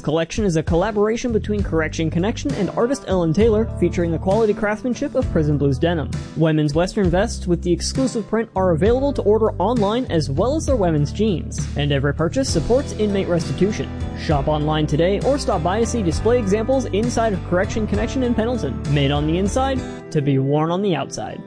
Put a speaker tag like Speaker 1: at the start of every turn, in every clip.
Speaker 1: collection is a collaboration between Correction Connection and artist Ellen Taylor, featuring the quality craftsmanship of Prison Blues denim. Women's Western vests with the exclusive print are available to order online as well as their women's jeans, and every purchase supports inmate restitution. Shop online today or stop by to see display examples inside of Correction Connection in Pendleton, made on the inside to be worn on the outside.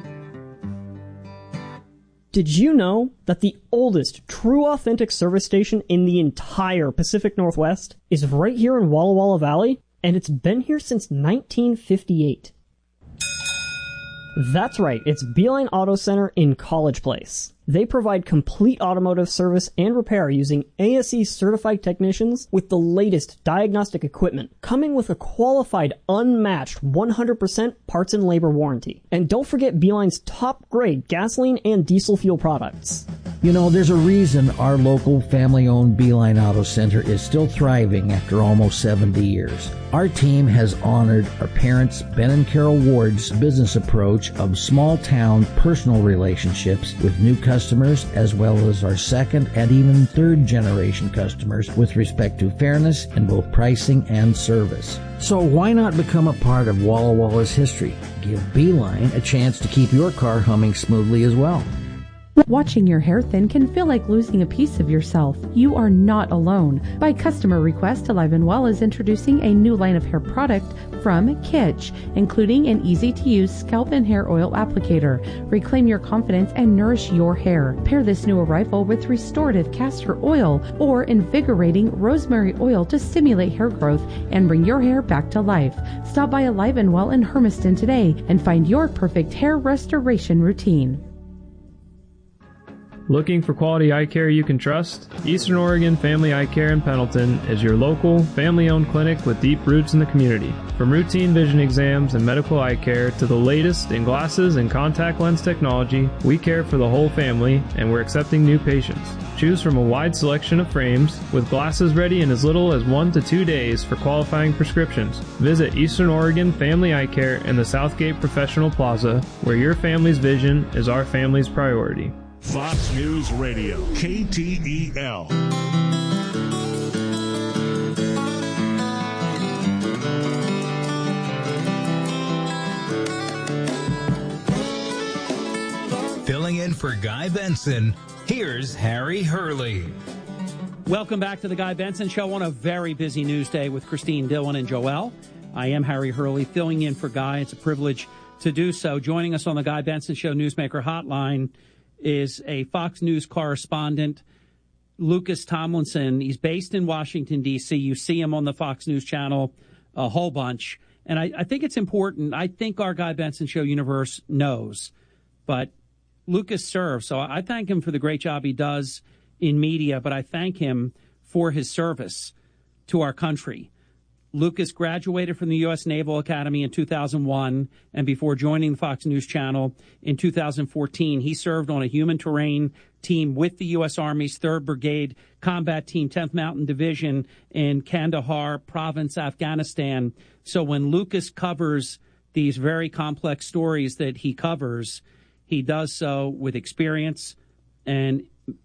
Speaker 1: Did you know that the oldest true authentic service station in the entire Pacific Northwest is right here in Walla Walla Valley? And it's been here since 1958. That's right, it's Beeline Auto Center in College Place. They provide complete automotive service and repair using ASE certified technicians with the latest diagnostic equipment, coming with a qualified, unmatched 100% parts and labor warranty. And don't forget Beeline's top grade gasoline and diesel fuel products.
Speaker 2: You know, there's a reason our local family-owned Beeline Auto Center is still thriving after almost 70 years. Our team has honored our parents, Ben and Carol Ward's business approach of small-town personal relationships with new customers, as well as our second and even third generation customers with respect to fairness in both pricing and service. So why not become a part of Walla Walla's history? Give Beeline a chance to keep your car humming smoothly as well.
Speaker 3: Watching your hair thin can feel like losing a piece of yourself. You are not alone. By customer request, Alive and Well is introducing a new line of hair product from Kitsch, including an easy-to-use scalp and hair oil applicator. Reclaim your confidence and nourish your hair. Pair this new arrival with restorative castor oil or invigorating rosemary oil to stimulate hair growth and bring your hair back to life. Stop by Alive and Well in Hermiston today and find your perfect hair restoration routine.
Speaker 4: Looking for quality eye care you can trust? Eastern Oregon Family Eye Care in Pendleton is your local, family-owned clinic with deep roots in the community. From routine vision exams and medical eye care to the latest in glasses and contact lens technology, we care for the whole family and we're accepting new patients. Choose from a wide selection of frames with glasses ready in as little as 1 to 2 days for qualifying prescriptions. Visit Eastern Oregon Family Eye Care in the Southgate Professional Plaza, where your family's vision is our family's priority.
Speaker 5: Fox News Radio, KTEL.
Speaker 6: Filling in for Guy Benson, here's Harry Hurley.
Speaker 7: Welcome back to the Guy Benson Show on a very busy news day with Christine Dillon and Joelle. I am Harry Hurley, filling in for Guy. It's a privilege to do so. Joining us on the Guy Benson Show Newsmaker Hotline is a Fox News correspondent, Lucas Tomlinson. He's based in Washington, D.C. You see him on the Fox News channel a whole bunch. And I think it's important. I think our Guy Benson Show universe knows. But Lucas serves, so I thank him for the great job he does in media, but I thank him for his service to our country. Lucas graduated from the U.S. Naval Academy in 2001, and before joining the Fox News Channel in 2014, he served on a human terrain team with the U.S. Army's 3rd Brigade Combat Team, 10th Mountain Division in Kandahar Province, Afghanistan. So when Lucas covers these very complex stories that he covers, he does so with experience and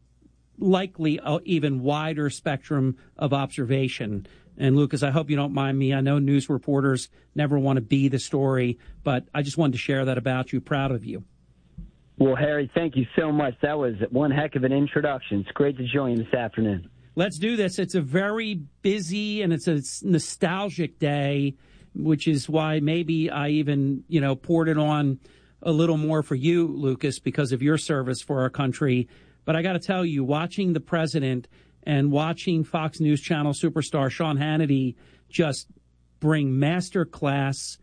Speaker 7: likely an even wider spectrum of observation. And, Lucas, I hope you don't mind me. I know news reporters never want to be the story, but I just wanted to share that about you. Proud of you.
Speaker 8: Well, Harry, thank you so much. That was one heck of an introduction. It's great to join you this afternoon.
Speaker 7: Let's do this. It's a very busy and it's a nostalgic day, which is why maybe I even, poured it on a little more for you, Lucas, because of your service for our country. But I got to tell you, watching the president and watching Fox News Channel superstar Sean Hannity just bring masterclass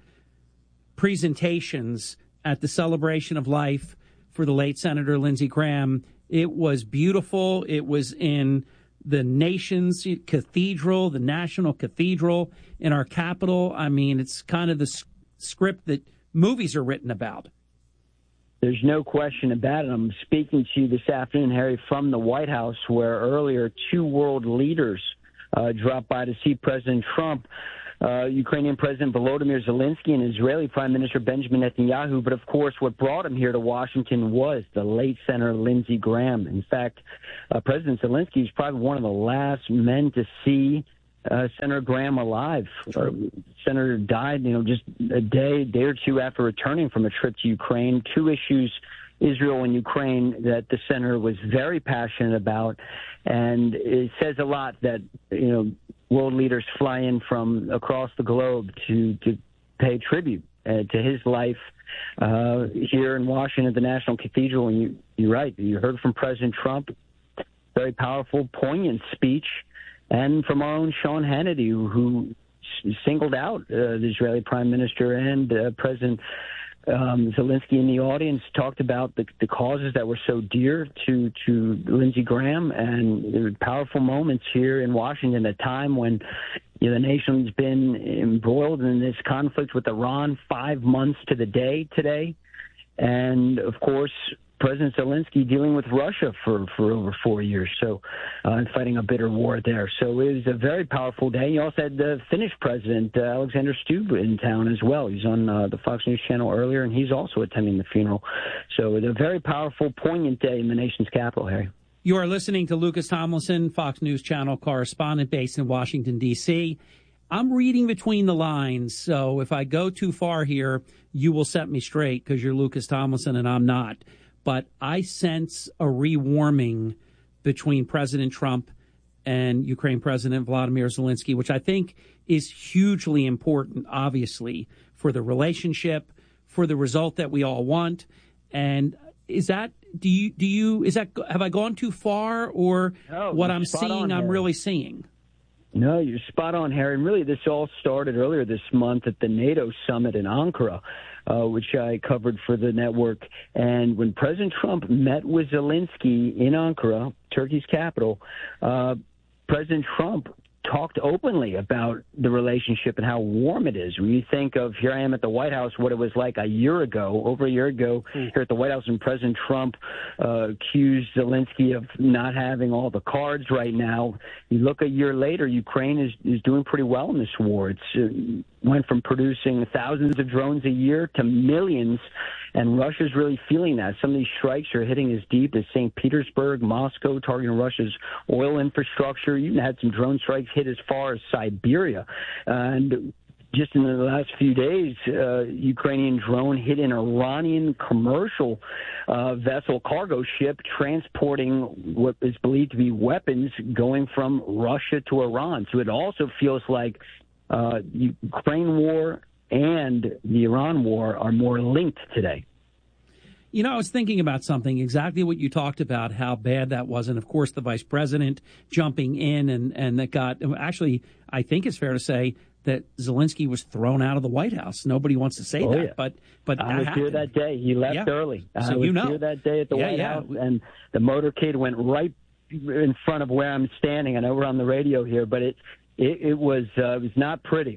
Speaker 7: presentations at the celebration of life for the late Senator Lindsey Graham, it was beautiful. It was in the nation's cathedral, the national cathedral in our capital. I mean, it's kind of the script that movies are written about.
Speaker 8: There's no question about it. I'm speaking to you this afternoon, Harry, from the White House, where earlier 2 world leaders dropped by to see President Trump, Ukrainian President Volodymyr Zelensky, and Israeli Prime Minister Benjamin Netanyahu. But, of course, what brought him here to Washington was the late Senator Lindsey Graham. In fact, President Zelensky was probably one of the last men to see Senator Graham alive. Senator died, just a day or two after returning from a trip to Ukraine. Two issues, Israel and Ukraine, that the senator was very passionate about, and it says a lot that world leaders fly in from across the globe to pay tribute to his life here in Washington at the National Cathedral. And you're right, you heard from President Trump, very powerful, poignant speech, and from our own Sean Hannity, who singled out the Israeli Prime Minister and President Zelensky in the audience, talked about the causes that were so dear to Lindsey Graham, and there were powerful moments here in Washington at a time when the nation's been embroiled in this conflict with Iran 5 months to the day today. And, of course, President Zelensky dealing with Russia for over 4 years, and fighting a bitter war there. So it was a very powerful day. You also had the Finnish president, Alexander Stubb, in town as well. He's on the Fox News channel earlier, and he's also attending the funeral. So it's a very powerful, poignant day in the nation's capital, Harry.
Speaker 7: You are listening to Lucas Tomlinson, Fox News Channel correspondent based in Washington, D.C. I'm reading between the lines, so if I go too far here, you will set me straight because you're Lucas Tomlinson and I'm not. But I sense a rewarming between President Trump and Ukraine President Volodymyr Zelensky, which I think is hugely important, obviously, for the relationship, for the result that we all want. And is that, have I gone too far, or what I'm seeing, I'm really seeing?
Speaker 8: No, you're spot on, Harry. And really, this all started earlier this month at the NATO summit in Ankara, which I covered for the network. And when President Trump met with Zelensky in Ankara, Turkey's capital, President Trump talked openly about the relationship and how warm it is. When you think of, here I am at the White House, what it was like over a year ago, here at the White House, and President Trump accused Zelensky of not having all the cards right now. You look a year later, Ukraine is doing pretty well in this war. It's went from producing thousands of drones a year to millions, and Russia's really feeling that. Some of these strikes are hitting as deep as St. Petersburg, Moscow, targeting Russia's oil infrastructure. You even had some drone strikes hit as far as Siberia. And just in the last few days, Ukrainian drone hit an Iranian commercial vessel, cargo ship, transporting what is believed to be weapons going from Russia to Iran. So it also feels like Ukraine war and the Iran war are more linked today.
Speaker 7: I was thinking about something, exactly what you talked about, how bad that was. And, of course, the vice president jumping in and that got – actually, I think it's fair to say that Zelensky was thrown out of the White House. Nobody wants to say that,
Speaker 8: yeah.
Speaker 7: but
Speaker 8: I was here that day. He left early.
Speaker 7: So
Speaker 8: I was here that day at the White House, and the motorcade went right in front of where I'm standing. I know we're on the radio here, but it was not pretty.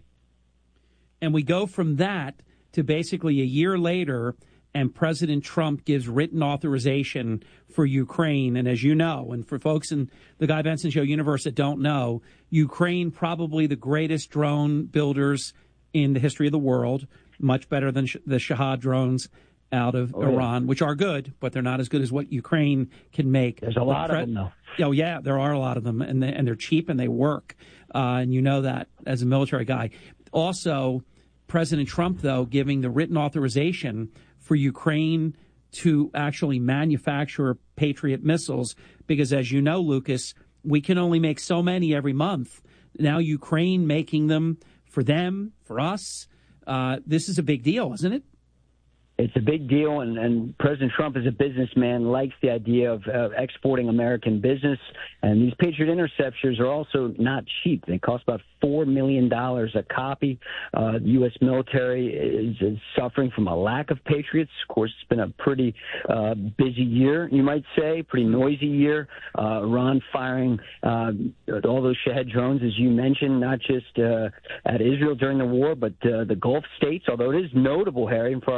Speaker 7: And we go from that to basically a year later, and President Trump gives written authorization for Ukraine. And as you know, and for folks in the Guy Benson Show universe that don't know, Ukraine, probably the greatest drone builders in the history of the world, much better than the Shahad drones out of Iran, which are good, but they're not as good as what Ukraine can make.
Speaker 8: There's a lot of them, though.
Speaker 7: Oh, yeah, there are a lot of them, and they're cheap and they work. And you know that as a military guy. Also, President Trump, though, giving the written authorization for Ukraine to actually manufacture Patriot missiles, because as you know, Lucas, we can only make so many every month. Now Ukraine making them, for us, this is a big deal, isn't it?
Speaker 8: It's a big deal, and President Trump, as a businessman, likes the idea of exporting American business. And these Patriot interceptors are also not cheap. They cost about $4 million a copy. The U.S. military is suffering from a lack of Patriots. Of course, it's been a pretty busy year, you might say, pretty noisy year. Iran firing all those Shahed drones, as you mentioned, not just at Israel during the war, but the Gulf states, although it is notable, Harry, and for our listeners,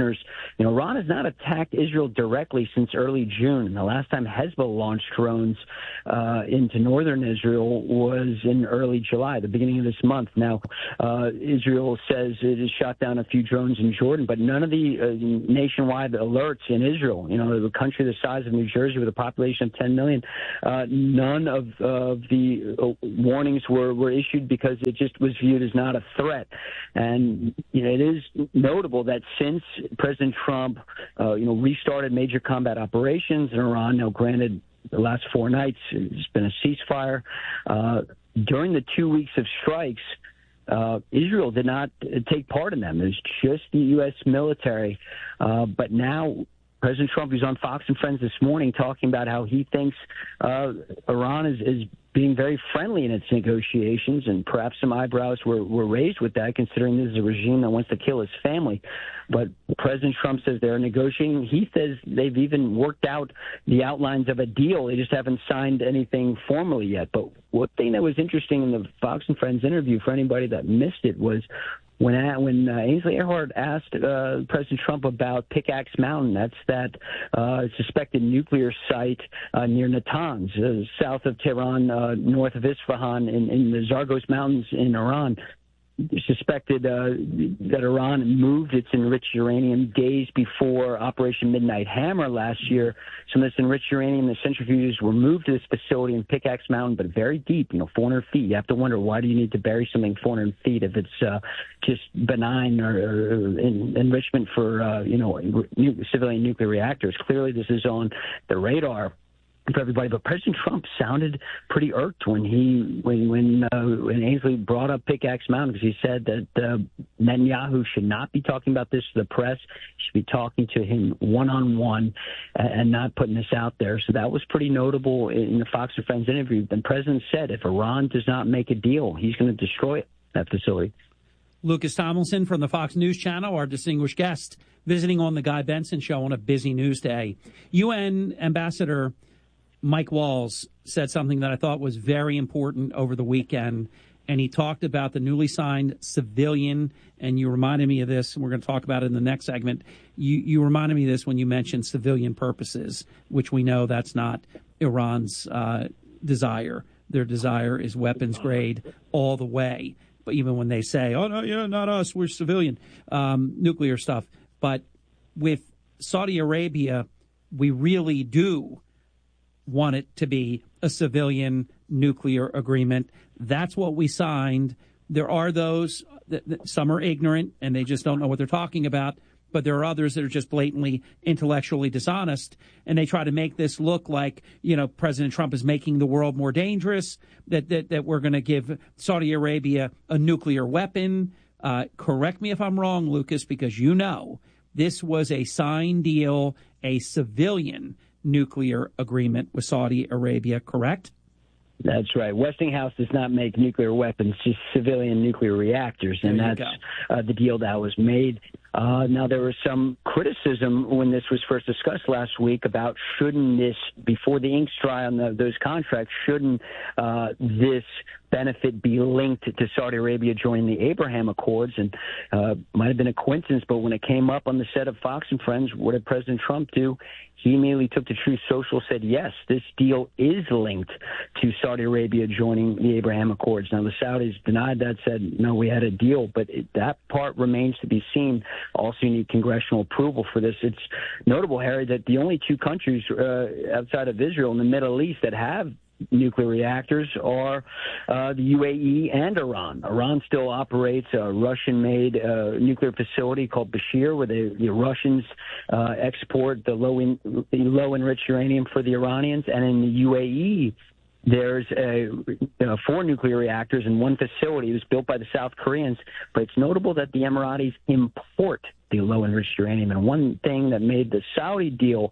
Speaker 8: listeners, Iran has not attacked Israel directly since early June. The last time Hezbollah launched drones into northern Israel was in early July, the beginning of this month. Now, Israel says it has shot down a few drones in Jordan, but none of the nationwide alerts in Israel, the country the size of New Jersey with a population of 10 million, none of the warnings were issued because it just was viewed as not a threat. And it is notable that since President Trump restarted major combat operations in Iran, now granted the last 4 nights it's been a ceasefire, during the 2 weeks of strikes, Israel did not take part in them. It was just the U.S. military. But now President Trump, who's on Fox and Friends this morning, talking about how he thinks Iran is being very friendly in its negotiations, and perhaps some eyebrows were raised with that, considering this is a regime that wants to kill his family. But President Trump says they're negotiating. He says they've even worked out the outlines of a deal. They just haven't signed anything formally yet. But one thing that was interesting in the Fox and Friends interview, for anybody that missed it, was when Ainsley Earhardt asked President Trump about Pickaxe Mountain, that's that suspected nuclear site near Natanz, south of Tehran, north of Isfahan, in the Zagros Mountains in Iran. Suspected that Iran moved its enriched uranium days before Operation Midnight Hammer last year. Some of this enriched uranium, the centrifuges were moved to this facility in Pickaxe Mountain, but very deep, 400 feet. You have to wonder, why do you need to bury something 400 feet if it's just benign or enrichment for, civilian nuclear reactors? Clearly, this is on the radar for everybody. But President Trump sounded pretty irked when Ainsley brought up Pickaxe Mountain, because he said that Netanyahu should not be talking about this to the press. He should be talking to him one-on-one and not putting this out there. So that was pretty notable in the Fox and Friends interview. The president said if Iran does not make a deal, he's going to destroy that facility.
Speaker 7: Lucas Tomlinson from the Fox News Channel, our distinguished guest, visiting on the Guy Benson Show on a busy news day. UN Ambassador Mike Walls said something that I thought was very important over the weekend, and he talked about the newly signed civilian, and you reminded me of this, and we're going to talk about it in the next segment. You reminded me of this when you mentioned civilian purposes, which we know that's not Iran's desire. Their desire is weapons grade all the way. But even when they say, oh, no, not us, we're civilian, nuclear stuff. But with Saudi Arabia, we really do want it to be a civilian nuclear agreement. That's what we signed. There are those that some are ignorant and they just don't know what they're talking about, but there are others that are just blatantly intellectually dishonest, and they try to make this look like, President Trump is making the world more dangerous, that we're going to give Saudi Arabia a nuclear weapon. Correct me if I'm wrong, Lucas, because this was a signed deal, a civilian nuclear agreement with Saudi Arabia, correct?
Speaker 8: That's right. Westinghouse does not make nuclear weapons, just civilian nuclear reactors, and that's the deal that was made. Now, there was some criticism when this was first discussed last week about shouldn't this, before the ink's dry on those contracts, shouldn't this benefit be linked to Saudi Arabia joining the Abraham Accords? And might have been a coincidence, but when it came up on the set of Fox and Friends, what did President Trump do? He immediately took to Truth Social, said, yes, this deal is linked to Saudi Arabia joining the Abraham Accords. Now, the Saudis denied that, said, no, we had a deal, but that part remains to be seen. Also, you need congressional approval for this. It's notable, Harry, that the only two countries outside of Israel in the Middle East that have nuclear reactors are the UAE and Iran. Iran still operates a Russian-made nuclear facility called Bashir, where the Russians export the low-enriched uranium for the Iranians. And in the UAE, there's 4 nuclear reactors in one facility. It was built by the South Koreans, but it's notable that the Emiratis import the low-enriched uranium. And one thing that made the Saudi deal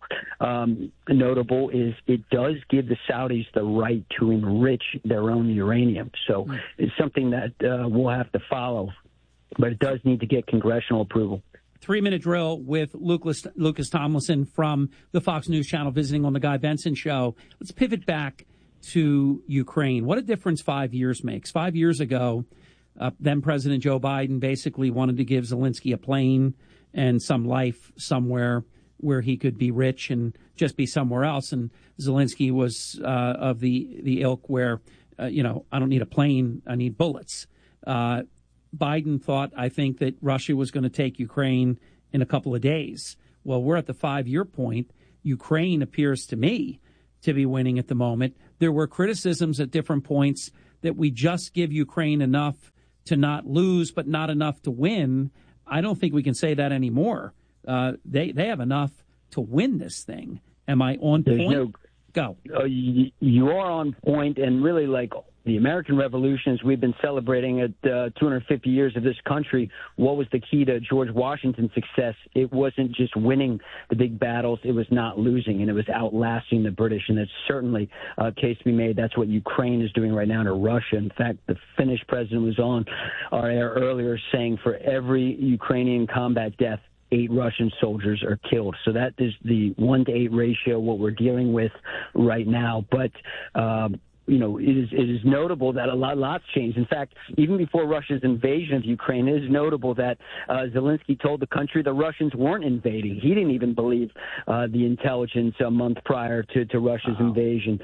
Speaker 8: notable is it does give the Saudis the right to enrich their own uranium. So it's something that we'll have to follow, but it does need to get congressional approval.
Speaker 7: 3-minute drill with Lucas Tomlinson from the Fox News Channel visiting on the Guy Benson Show. Let's pivot back to Ukraine. What a difference 5 years makes. 5 years ago, Then President Joe Biden basically wanted to give Zelensky a plane and some life somewhere where he could be rich and just be somewhere else. And Zelensky was of the ilk where, I don't need a plane, I need bullets. Biden thought, I think, that Russia was going to take Ukraine in a couple of days. Well, we're at the 5-year point. Ukraine appears to me to be winning at the moment. There were criticisms at different points that we just give Ukraine enough to not lose, but not enough to win. I don't think we can say that anymore. They have enough to win this thing. Am I on point? Go.
Speaker 8: You are on point, and really, like the American Revolution, as we've been celebrating at 250 years of this country, what was the key to George Washington's success? It wasn't just winning the big battles, it was not losing, and it was outlasting the British, and that's certainly a case to be made. That's what Ukraine is doing right now to Russia. In fact, the Finnish president was on our air earlier saying for every Ukrainian combat death, 8 Russian soldiers are killed. So that is the 1-to-8 ratio, what we're dealing with right now. But, it is notable that lots changed. In fact, even before Russia's invasion of Ukraine, it is notable that Zelensky told the country the Russians weren't invading. He didn't even believe the intelligence a month prior to Russia's invasion.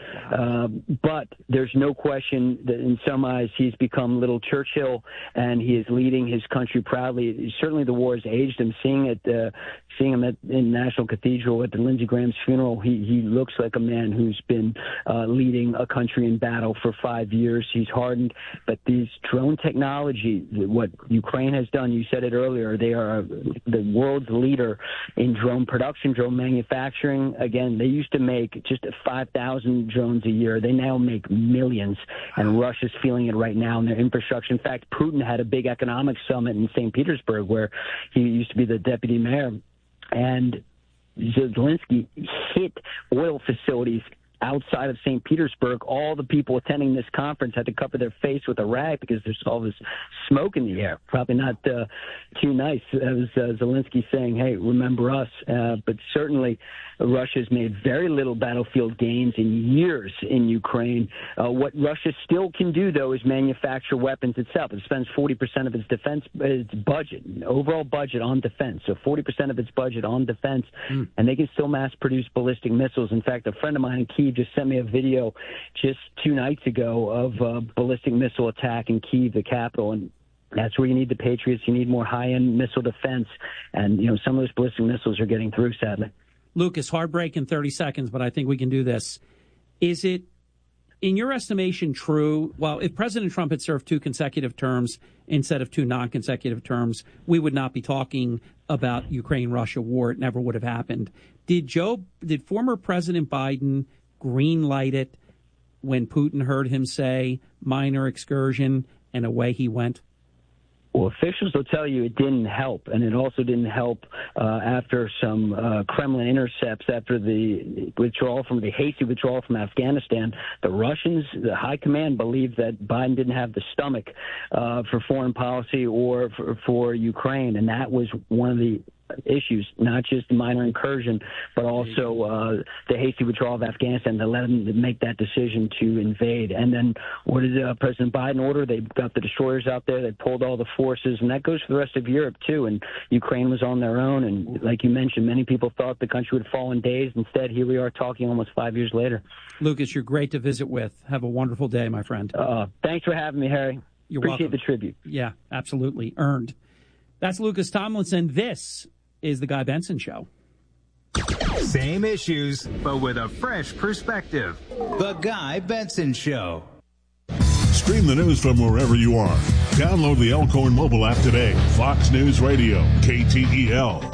Speaker 8: But there's no question that in some eyes he's become little Churchill, and he is leading his country proudly. Certainly the war has aged him. Seeing him in National Cathedral at the Lindsey Graham's funeral, he looks like a man who's been leading a country in battle for 5 years. He's hardened, but these drone technology, what Ukraine has done, you said it earlier, they are the world's leader in drone production, drone manufacturing. Again, they used to make just 5,000 drones a year. They now make millions, and Russia's feeling it right now in their infrastructure. In fact, Putin had a big economic summit in St. Petersburg where he used to be the deputy mayor, and Zelensky hit oil facilities outside of St. Petersburg. All the people attending this conference had to cover their face with a rag because there's all this smoke in the air. Probably not too nice. That was Zelensky saying, hey, remember us. But certainly Russia's made very little battlefield gains in years in Ukraine. What Russia still can do, though, is manufacture weapons itself. It spends 40% of its budget, overall budget on defense. So 40% of its budget on defense, and they can still mass produce ballistic missiles. In fact, a friend of mine in Kyiv just sent me a video just 2 nights ago of a ballistic missile attack in Kyiv, the capital, and that's where you need the Patriots. You need more high-end missile defense, and some of those ballistic missiles are getting through, sadly.
Speaker 7: Lucas, hard break in 30 seconds, but I think we can do this. Is it, in your estimation, true? Well, if President Trump had served 2 consecutive terms instead of 2 non-consecutive terms, we would not be talking about Ukraine-Russia war. It never would have happened. Did former President Biden green-light it when Putin heard him say minor excursion, and away he went?
Speaker 8: Well, officials will tell you it didn't help, and it also didn't help after some Kremlin intercepts, after the hasty withdrawal from Afghanistan. The Russians, the high command, believed that Biden didn't have the stomach for foreign policy or for Ukraine, and that was one of the issues, not just the minor incursion, but also the hasty withdrawal of Afghanistan that led them to make that decision to invade. And then what did President Biden order? They got the destroyers out there, they pulled all the forces, and that goes for the rest of Europe, too. And Ukraine was on their own, and like you mentioned, many people thought the country would fall in days. Instead, here we are talking almost 5 years later.
Speaker 7: Lucas, you're great to visit with. Have a wonderful day, my friend.
Speaker 8: Thanks for having me, Harry.
Speaker 7: You're
Speaker 8: Appreciate
Speaker 7: welcome.
Speaker 8: the tribute.
Speaker 7: Yeah, absolutely. Earned. That's Lucas Tomlinson. This is The Guy Benson Show.
Speaker 6: Same issues, but with a fresh perspective. The Guy Benson Show.
Speaker 5: Stream the news from wherever you are. Download the Elkhorn mobile app today. Fox News Radio, KTEL.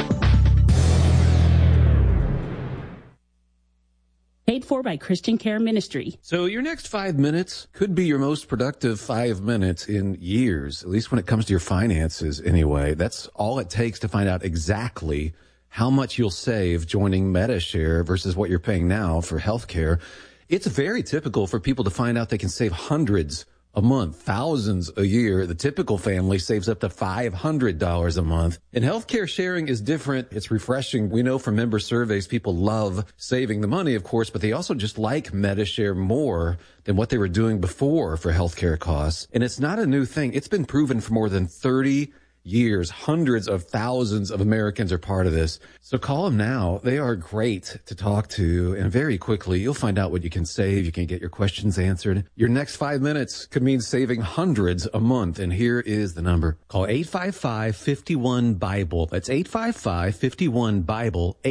Speaker 9: Paid for by Christian Care Ministry.
Speaker 10: So your next 5 minutes could be your most productive 5 minutes in years, at least when it comes to your finances anyway. That's all it takes to find out exactly how much you'll save joining MediShare versus what you're paying now for healthcare. It's very typical for people to find out they can save hundreds a month, thousands a year. The typical family saves up to $500 a month. And healthcare sharing is different. It's refreshing. We know from member surveys, people love saving the money, of course, but they also just like Medi-Share more than what they were doing before for healthcare costs. And it's not a new thing. It's been proven for more than 30 years. Hundreds of thousands of Americans are part of this. So call them now. They are great to talk to. And very quickly, you'll find out what you can save. You can get your questions answered. Your next 5 minutes could mean saving hundreds a month. And here is the number. Call 855-51-BIBLE. That's 855-51-BIBLE.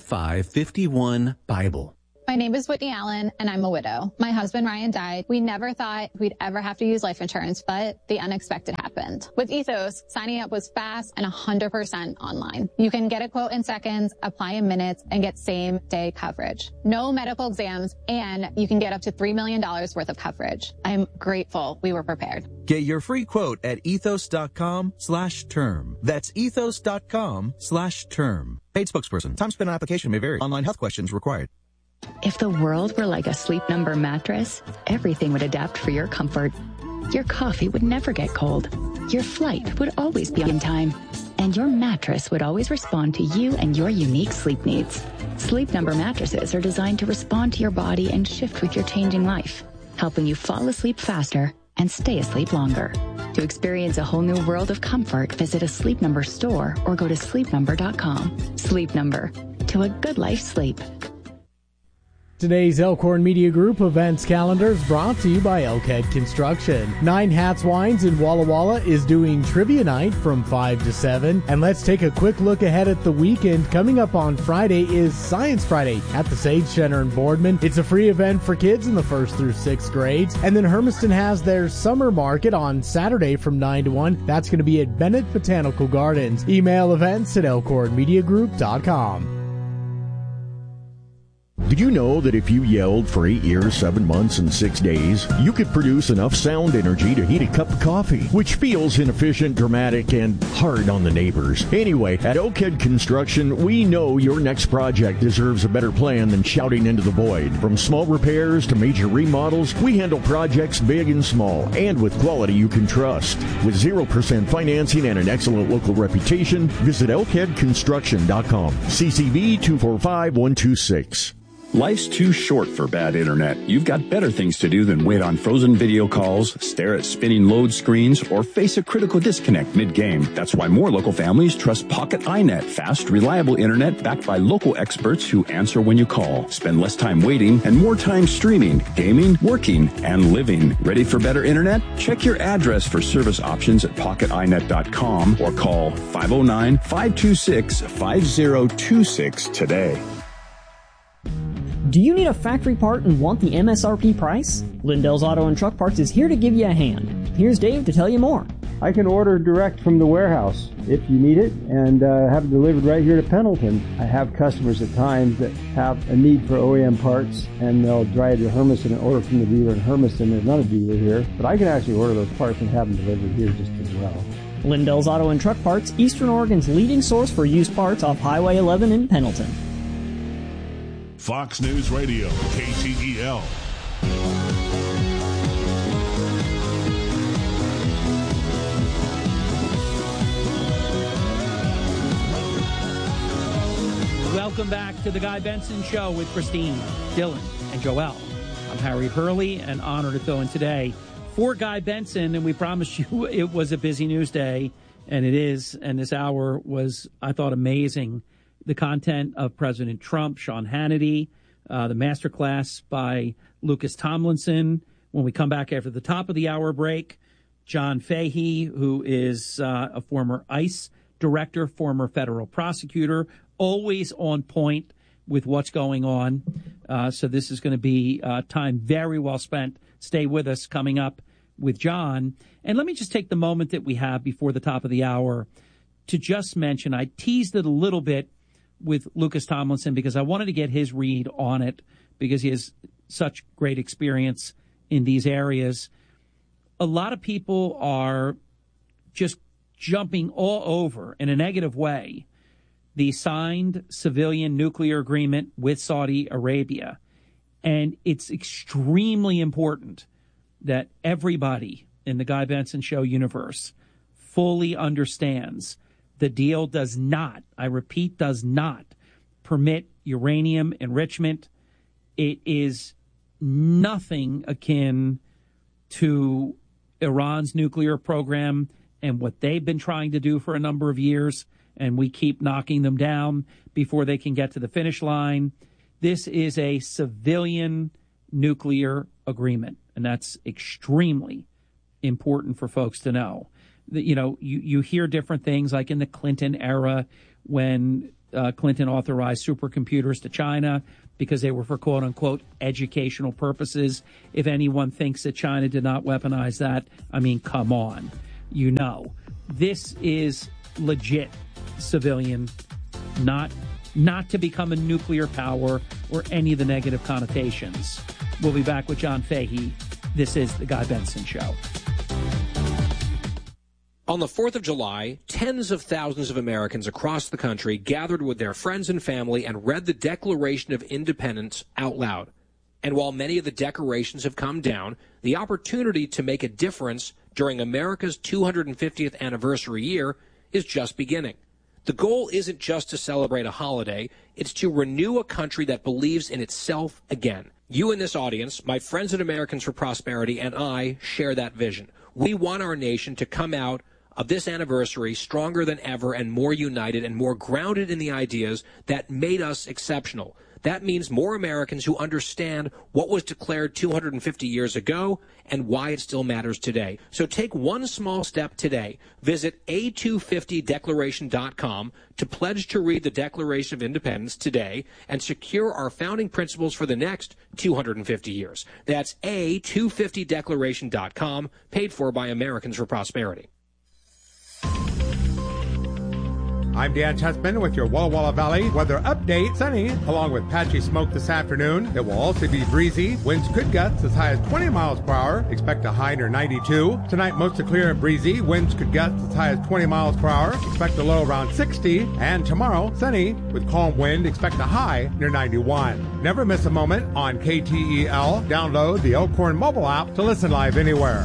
Speaker 10: 855-51-BIBLE.
Speaker 11: My name is Whitney Allen, and I'm a widow. My husband, Ryan, died. We never thought we'd ever have to use life insurance, but the unexpected happened. With Ethos, signing up was fast and 100% online. You can get a quote in seconds, apply in minutes, and get same-day coverage. No medical exams, and you can get up to $3 million worth of coverage. I'm grateful we were prepared.
Speaker 12: Get your free quote at ethos.com/term. That's ethos.com/term. Paid spokesperson. Time spent on application may vary. Online health questions required.
Speaker 13: If the world were like a Sleep Number mattress, everything would adapt for your comfort. Your coffee would never get cold. Your flight would always be on time. And your mattress would always respond to you and your unique sleep needs. Sleep Number mattresses are designed to respond to your body and shift with your changing life, helping you fall asleep faster and stay asleep longer. To experience a whole new world of comfort, visit a Sleep Number store or go to sleepnumber.com. Sleep Number. To a good life sleep.
Speaker 14: Today's Elkhorn Media Group events calendar is brought to you by Elkhead Construction. 9 Hats Wines in Walla Walla is doing trivia night from 5 to 7. And let's take a quick look ahead at the weekend. Coming up on Friday is Science Friday at the Sage Center in Boardman. It's a free event for kids in the 1st through 6th grades. And then Hermiston has their summer market on Saturday from 9 to 1. That's going to be at Bennett Botanical Gardens. Email events at elkhornmediagroup.com.
Speaker 15: Did you know that if you yelled for 8 years, 7 months, and 6 days, you could produce enough sound energy to heat a cup of coffee, which feels inefficient, dramatic, and hard on the neighbors? Anyway, at Elkhead Construction, we know your next project deserves a better plan than shouting into the void. From small repairs to major remodels, we handle projects big and small, and with quality you can trust. With 0% financing and an excellent local reputation, visit elkheadconstruction.com. CCV 245126.
Speaker 16: Life's too short for bad internet. You've got better things to do than wait on frozen video calls, stare at spinning load screens, or face a critical disconnect mid-game. That's why more local families trust Pocket iNet. Fast, reliable internet backed by local experts who answer when you call. Spend less time waiting and more time streaming, gaming, working, and living. Ready for better internet? Check your address for service options at pocketinet.com or call 509-526-5026 today.
Speaker 1: Do you need a factory part and want the MSRP price? Lindell's Auto and Truck Parts is here to give you a hand. Here's Dave to tell you more.
Speaker 17: I can order direct from the warehouse if you need it and have it delivered right here to Pendleton. I have customers at times that have a need for OEM parts and they'll drive to Hermiston and order from the dealer in Hermiston. There's not a dealer here, but I can actually order those parts and have them delivered here just as well.
Speaker 1: Lindell's Auto and Truck Parts, Eastern Oregon's leading source for used parts off Highway 11 in Pendleton.
Speaker 5: Fox News Radio, KTEL.
Speaker 7: Welcome back to the Guy Benson Show with Christine, Dylan, and Joelle. I'm Harry Hurley, and honored to fill in today for Guy Benson. And we promised you it was a busy news day, and it is. And this hour was, I thought, amazing. The content of President Trump, Sean Hannity, the masterclass by Lucas Tomlinson. When we come back after the top of the hour break, John Fahey, who is a former ICE director, former federal prosecutor, always on point with what's going on. So this is going to be time very well spent. Stay with us coming up with John. And let me just take the moment that we have before the top of the hour to just mention, I teased it a little bit with Lucas Tomlinson because I wanted to get his read on it because he has such great experience in these areas. A lot of people are just jumping all over in a negative way the signed civilian nuclear agreement with Saudi Arabia. And it's extremely important that everybody in the Guy Benson Show universe fully understands the deal does not, I repeat, does not permit uranium enrichment. It is nothing akin to Iran's nuclear program and what they've been trying to do for a number of years, and we keep knocking them down before they can get to the finish line. This is a civilian nuclear agreement, and that's extremely important for folks to know. You know, you hear different things, like in the Clinton era when Clinton authorized supercomputers to China because they were for quote-unquote educational purposes. If anyone thinks that China did not weaponize that, I mean, come on. You know, this is legit civilian, not to become a nuclear power or any of the negative connotations. We'll be back with John Fahey. This is The Guy Benson Show.
Speaker 18: On the 4th of July, tens of thousands of Americans across the country gathered with their friends and family and read the Declaration of Independence out loud. And while many of the decorations have come down, the opportunity to make a difference during America's 250th anniversary year is just beginning. The goal isn't just to celebrate a holiday, it's to renew a country that believes in itself again. You in this audience, my friends at Americans for Prosperity, and I share that vision. We want our nation to come out of this anniversary stronger than ever and more united and more grounded in the ideas that made us exceptional. That means more Americans who understand what was declared 250 years ago and why it still matters today. So take one small step today. Visit a250declaration.com to pledge to read the Declaration of Independence today and secure our founding principles for the next 250 years. That's a250declaration.com, paid for by Americans for Prosperity.
Speaker 19: I'm Dan Chessman with your Walla Walla Valley weather update. Sunny, along with patchy smoke this afternoon. It will also be breezy. Winds could gust as high as 20 miles per hour. Expect a high near 92. Tonight, mostly clear and breezy. Winds could gust as high as 20 miles per hour. Expect a low around 60. And tomorrow, sunny with calm wind. Expect a high near 91. Never miss a moment on KTEL. Download the Elkhorn mobile app to listen live anywhere.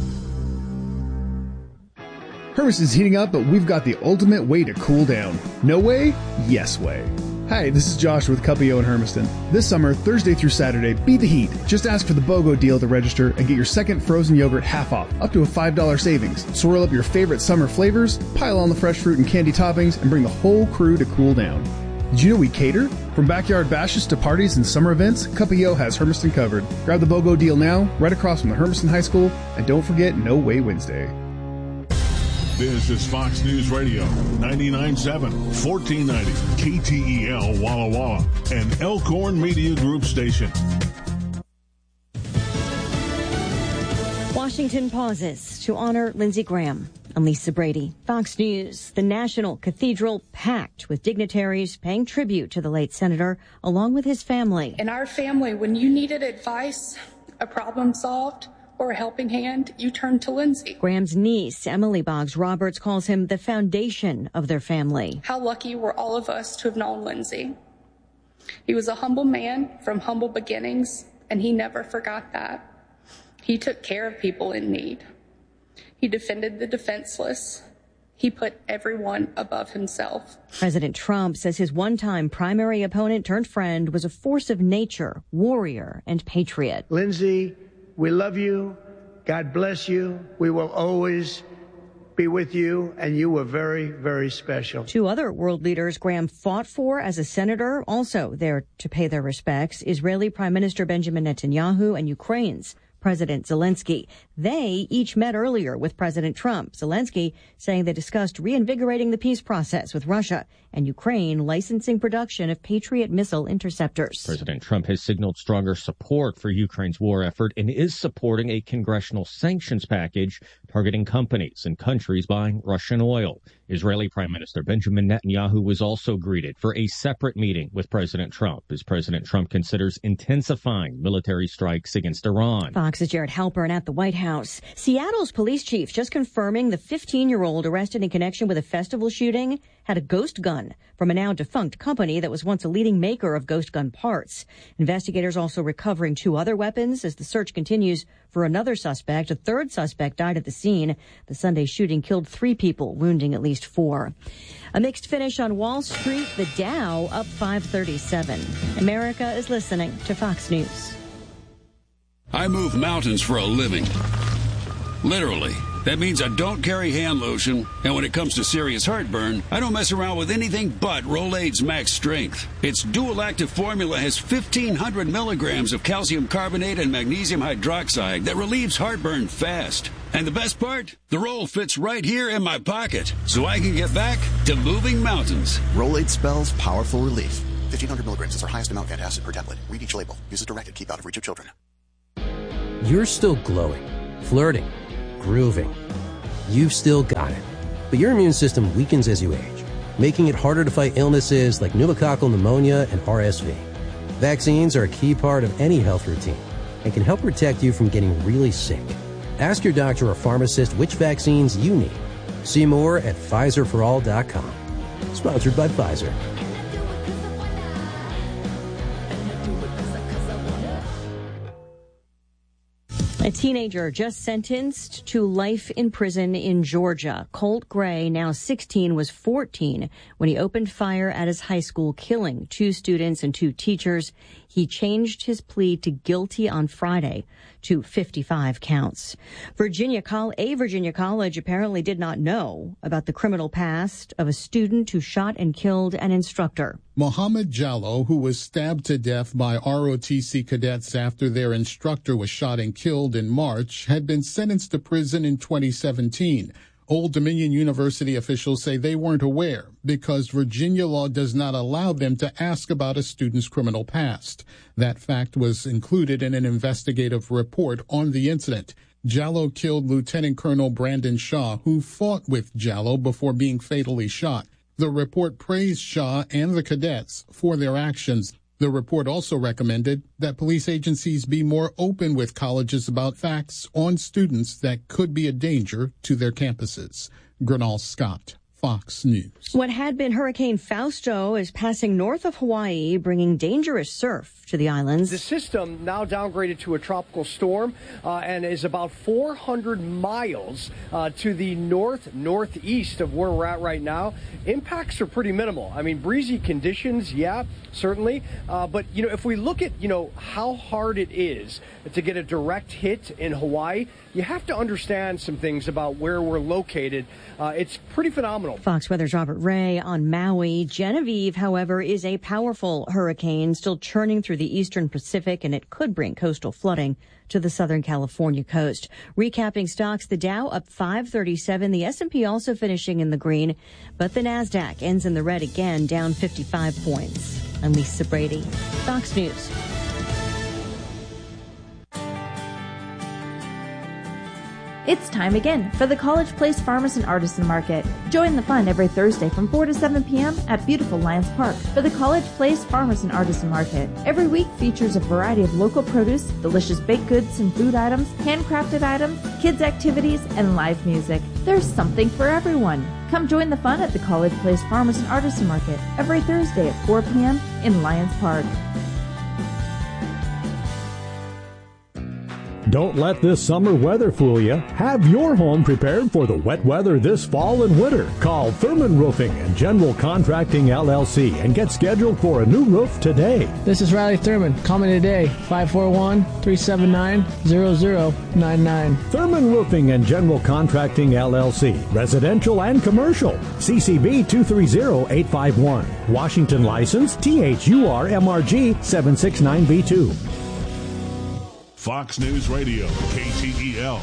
Speaker 20: Hermiston's heating up, but we've got the ultimate way to cool down. No way? Yes way. Hi, this is Josh with Cuppio in Hermiston. This summer, Thursday through Saturday, beat the heat. Just ask for the BOGO deal to register and get your second frozen yogurt half off, up to a $5 savings. Swirl up your favorite summer flavors, pile on the fresh fruit and candy toppings, and bring the whole crew to cool down. Did you know we cater? From backyard bashes to parties and summer events, Cuppio has Hermiston covered. Grab the BOGO deal now, right across from the Hermiston High School, and don't forget No Way Wednesday.
Speaker 5: This is Fox News Radio, 99.7, 1490, KTEL Walla Walla, an Elkhorn Media Group station.
Speaker 21: Washington pauses to honor Lindsey Graham. I'm Lisa Brady. Fox News. The National Cathedral packed with dignitaries paying tribute to the late senator, along with his family.
Speaker 22: In our family, when you needed advice, a problem solved, or a helping hand, you turn to Lindsey.
Speaker 21: Graham's niece, Emily Boggs Roberts, calls him the foundation of their family.
Speaker 22: How lucky were all of us to have known Lindsey. He was a humble man from humble beginnings, and he never forgot that. He took care of people in need. He defended the defenseless. He put everyone above himself.
Speaker 21: President Trump says his one-time primary opponent turned friend was a force of nature, warrior, and patriot.
Speaker 23: Lindsey, we love you. God bless you. We will always be with you, and you were very, very special.
Speaker 21: Two other world leaders Graham fought for as a senator, also there to pay their respects, Israeli Prime Minister Benjamin Netanyahu and Ukraine's President Zelensky. They each met earlier with President Trump. Zelensky saying they discussed reinvigorating the peace process with Russia and Ukraine licensing production of Patriot missile interceptors.
Speaker 24: President Trump has signaled stronger support for Ukraine's war effort and is supporting a congressional sanctions package targeting companies and countries buying Russian oil. Israeli Prime Minister Benjamin Netanyahu was also greeted for a separate meeting with President Trump as President Trump considers intensifying military strikes against Iran.
Speaker 21: Fox's Jared Halpern at the White House. Seattle's police chief just confirming the 15-year-old arrested in connection with a festival shooting had a ghost gun from a now defunct company that was once a leading maker of ghost gun parts. Investigators also recovering two other weapons as the search continues for another suspect. A third suspect died at the scene. The Sunday shooting killed 3 people, wounding at least 4. A mixed finish on Wall Street, the Dow up 537. America is listening to Fox News.
Speaker 2: I move mountains for a living. Literally. That means I don't carry hand lotion, and when it comes to serious heartburn, I don't mess around with anything but Rolaids Max Strength. Its dual-active formula has 1,500 milligrams of calcium carbonate and magnesium hydroxide that relieves heartburn fast. And the best part? The roll fits right here in my pocket, so I can get back to moving mountains.
Speaker 3: Rolaids spells powerful relief. 1,500 milligrams is our highest amount of antacid per tablet. Read each label. Use as directed. Keep out of reach of children.
Speaker 4: You're still glowing, flirting, grooving. You've still got it. But your immune system weakens as you age, making it harder to fight illnesses like pneumococcal pneumonia and RSV. Vaccines are a key part of any health routine and can help protect you from getting really sick. Ask your doctor or pharmacist which vaccines you need. See more at PfizerForAll.com. Sponsored by Pfizer.
Speaker 21: A teenager just sentenced to life in prison in Georgia. Colt Gray, now 16, was 14 when he opened fire at his high school, killing 2 students and 2 teachers. He changed his plea to guilty on Friday to 55 counts. Virginia college apparently did not know about the criminal past of a student who shot and killed an instructor.
Speaker 8: Mohammed Jallo, who was stabbed to death by ROTC cadets after their instructor was shot and killed in March, had been sentenced to prison in 2017. Old Dominion University officials say they weren't aware because Virginia law does not allow them to ask about a student's criminal past. That fact was included in an investigative report on the incident. Jallo killed Lieutenant Colonel Brandon Shaw, who fought with Jallo before being fatally shot. The report praised Shaw and the cadets for their actions. The report also recommended that police agencies be more open with colleges about facts on students that could be a danger to their campuses. Gernal Scott, Fox News.
Speaker 21: What had been Hurricane Fausto is passing north of Hawaii, bringing dangerous surf to the islands.
Speaker 25: The system now downgraded to a tropical storm and is about 400 miles to the northeast of where we're at right now. Impacts are pretty minimal. I mean, breezy conditions, yeah, certainly. But, if we look at, how hard it is to get a direct hit in Hawaii, you have to understand some things about where we're located. It's pretty phenomenal.
Speaker 21: Fox Weather's Robert Ray on Maui. Genevieve, however, is a powerful hurricane still churning through the eastern Pacific, and it could bring coastal flooding to the Southern California coast. Recapping stocks, the Dow up 537, the S&P also finishing in the green, but the Nasdaq ends in the red again, down 55 points. I'm Lisa Brady, Fox News.
Speaker 26: It's time again for the College Place Farmers and Artisan Market. Join the fun every Thursday from 4 to 7 p.m. at beautiful Lions Park for the College Place Farmers and Artisan Market. Every week features a variety of local produce, delicious baked goods and food items, handcrafted items, kids' activities, and live music. There's something for everyone. Come join the fun at the College Place Farmers and Artisan Market every Thursday at 4 p.m. in Lions Park.
Speaker 27: Don't let this summer weather fool you. Have your home prepared for the wet weather this fall and winter. Call Thurman Roofing and General Contracting LLC and get scheduled for a new roof today.
Speaker 28: This is Riley Thurman. Call me today, 541-379-0099.
Speaker 27: Thurman Roofing and General Contracting LLC. Residential and commercial. CCB 230851. Washington license THURMRG 769B2.
Speaker 5: Fox News Radio, KTEL.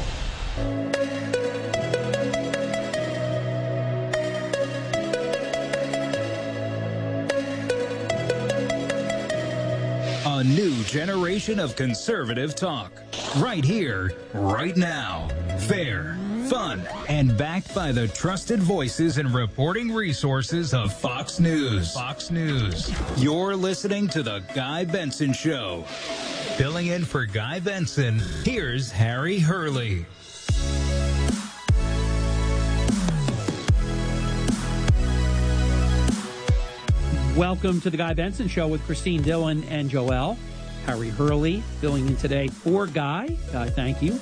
Speaker 6: A new generation of conservative talk. Right here, right now. Fair, fun, and backed by the trusted voices and reporting resources of Fox News. Fox News. You're listening to The Guy Benson Show. Filling in for Guy Benson, here's Harry Hurley.
Speaker 7: Welcome to the Guy Benson Show with Christine Dillon and Joel. Harry Hurley filling in today for Guy. Guy, thank you.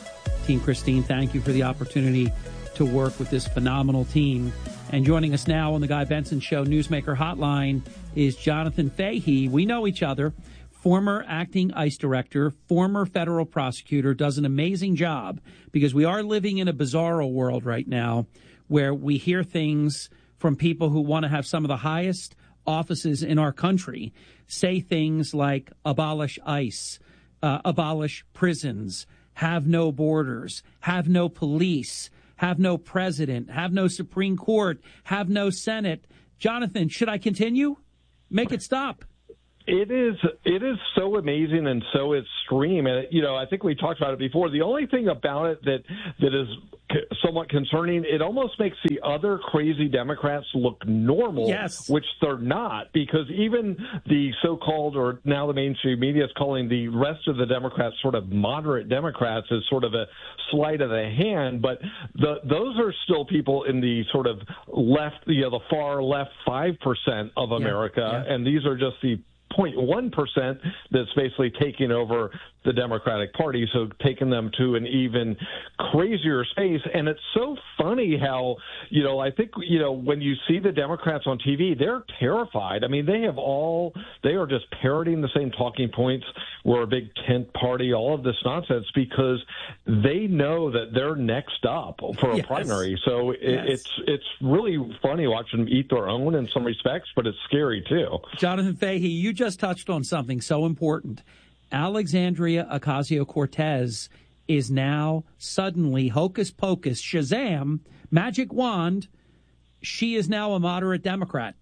Speaker 7: Team Christine, thank you for the opportunity to work with this phenomenal team. And joining us now on the Guy Benson Show Newsmaker Hotline is Jonathan Fahey. We know each other. Former acting ICE director, former federal prosecutor, does an amazing job because we are living in a bizarro world right now where we hear things from people who want to have some of the highest offices in our country say things like abolish ICE, abolish prisons, have no borders, have no police, have no president, have no Supreme Court, have no Senate. Jonathan, should I continue? Make it stop.
Speaker 9: It is so amazing and so extreme. And, I think we talked about it before. The only thing about it that is somewhat concerning, it almost makes the other crazy Democrats look normal,
Speaker 7: yes,
Speaker 9: which they're not, because even the so-called, or now the mainstream media is calling the rest of the Democrats sort of moderate Democrats, as sort of a sleight of the hand. But those are still people in the sort of left, the far left 5% of America. And these are just the 0.1% that's basically taking over the Democratic Party, so taking them to an even crazier space. And it's so funny how, I think, when you see the Democrats on TV, they're terrified. I mean, they are just parroting the same talking points. We're a big tent party, all of this nonsense, because they know that they're next up for a primary. So it's really funny watching them eat their own in some respects, but it's scary too.
Speaker 7: Jonathan Fahey, you just touched on something so important. Alexandria Ocasio-Cortez is now suddenly, hocus pocus, Shazam, magic wand, she is now a moderate Democrat.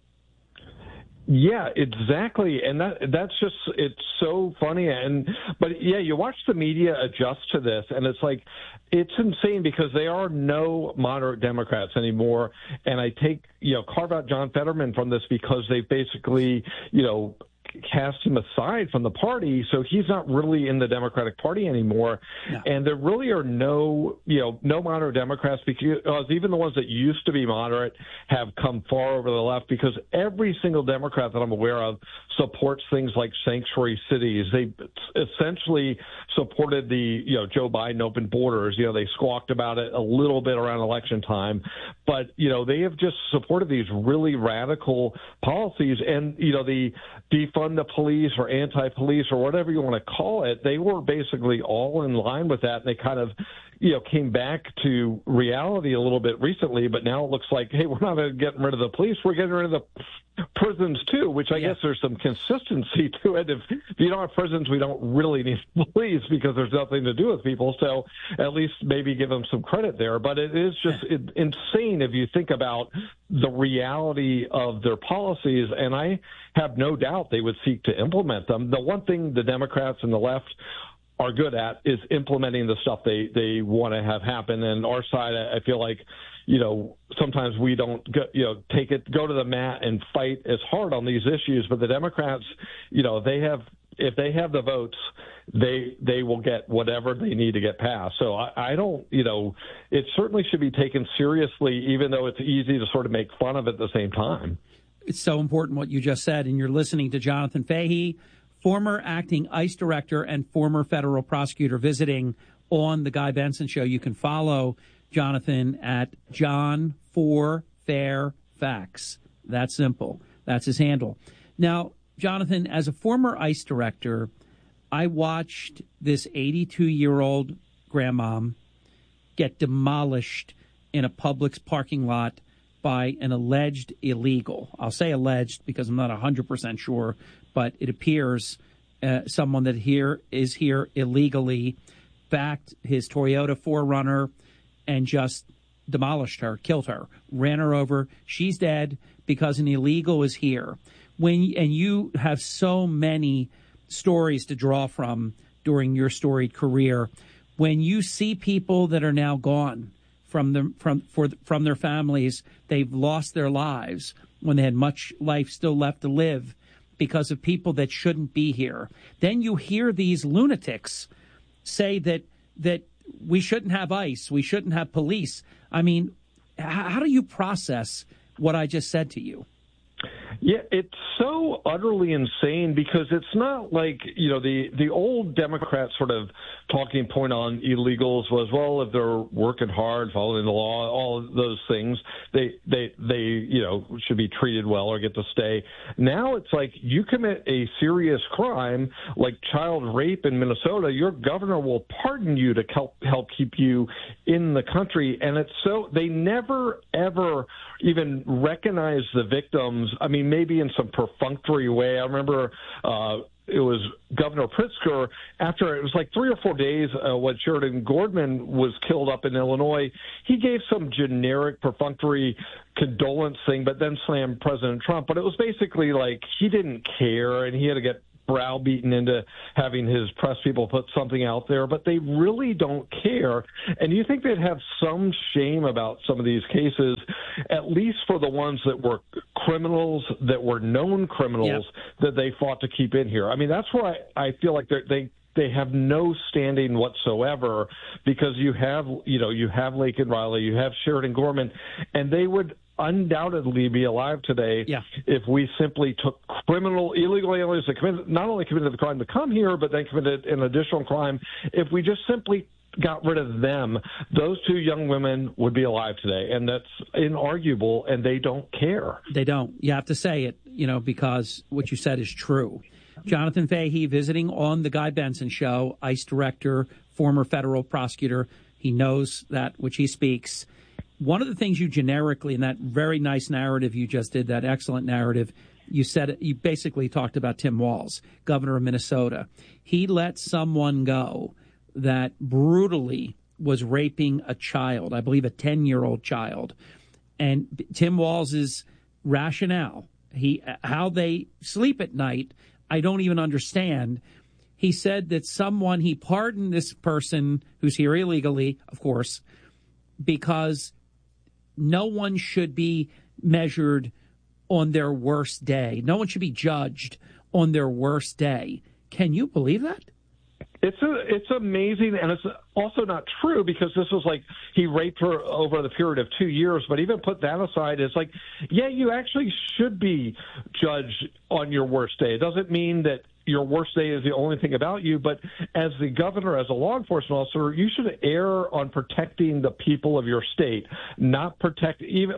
Speaker 9: Yeah, exactly. And that's just, it's so funny. But you watch the media adjust to this, and it's like, it's insane because there are no moderate Democrats anymore. And I carve out John Fetterman from this because they basically, cast him aside from the party, so he's not really in the Democratic Party anymore. No. And there really are no moderate Democrats, because even the ones that used to be moderate have come far over the left, because every single Democrat that I'm aware of supports things like sanctuary cities. They essentially supported the Joe Biden open borders. They squawked about it a little bit around election time, but they have just supported these really radical policies. And the defund the police or anti-police or whatever you want to call it, they were basically all in line with that, and they kind of came back to reality a little bit recently. But now it looks like, hey, we're not getting rid of the police, we're getting rid of the prisons too, which I guess there's some consistency to it. If you don't have prisons, we don't really need police because there's nothing to do with people. So at least maybe give them some credit there. But it is just insane if you think about the reality of their policies, and I have no doubt they would seek to implement them. The one thing the Democrats and the left are good at is implementing the stuff they want to have happen. And our side, I feel like, sometimes we don't go to the mat and fight as hard on these issues. But the Democrats, if they have the votes, they will get whatever they need to get passed. So I don't, it certainly should be taken seriously, even though it's easy to sort of make fun of it at the same time.
Speaker 7: It's so important what you just said, and you're listening to Jonathan Fahey, former acting ICE director and former federal prosecutor, visiting on the Guy Benson Show. You can follow Jonathan at John4Fairfax. That's simple. That's his handle. Now, Jonathan, as a former ICE director, I watched this 82-year-old grandmom get demolished in a Publix parking lot by an alleged illegal. I'll say alleged because I'm not 100% sure, but it appears someone that is here illegally backed his Toyota 4Runner and just demolished her, killed her, ran her over. She's dead because an illegal is here. And you have so many stories to draw from during your storied career. When you see people that are now gone from their families, they've lost their lives when they had much life still left to live because of people that shouldn't be here. Then you hear these lunatics say that we shouldn't have ICE, we shouldn't have police. I mean, how do you process what I just said to you?
Speaker 9: Yeah, it's so utterly insane because it's not like, the old Democrat sort of talking point on illegals was, well, if they're working hard, following the law, all of those things, they should be treated well or get to stay. Now it's like you commit a serious crime like child rape in Minnesota, your governor will pardon you to help keep you in the country. And it's so they never, ever even recognize the victims. I mean, maybe in some perfunctory way. I remember it was Governor Pritzker, after it was like 3 or 4 days when Sheridan Gordman was killed up in Illinois, he gave some generic perfunctory condolence thing, but then slammed President Trump. But it was basically like he didn't care, and he had to get browbeaten into having his press people put something out there, but they really don't care. And you think they'd have some shame about some of these cases, at least for the ones that were criminals, that were known criminals, that they fought to keep in here. I mean, that's why I feel like they have no standing whatsoever, because you have Laken Riley, you have Sheridan Gorman, and they would undoubtedly be alive today if we simply took illegal aliens that not only committed the crime to come here, but then committed an additional crime. If we just simply got rid of them, those 2 young women would be alive today, and that's inarguable, and they don't care.
Speaker 7: They don't. You have to say it, because what you said is true. Jonathan Fahey visiting on the Guy Benson Show, ICE director, former federal prosecutor. He knows that which he speaks. One of the things you generically, in that very nice narrative you just did, that excellent narrative, you basically talked about Tim Walz, governor of Minnesota. He let someone go that brutally was raping a child, I believe a 10-year-old child. And Tim Walz's rationale, how they sleep at night, I don't even understand. He said that he pardoned this person who's here illegally, of course, because no one should be measured on their worst day. No one should be judged on their worst day. Can you believe that?
Speaker 9: It's amazing, and it's also not true, because this was like he raped her over the period of 2 years. But even put that aside, it's like, yeah, you actually should be judged on your worst day. It doesn't mean that your worst day is the only thing about you, but as the governor, as a law enforcement officer, you should err on protecting the people of your state, not protecting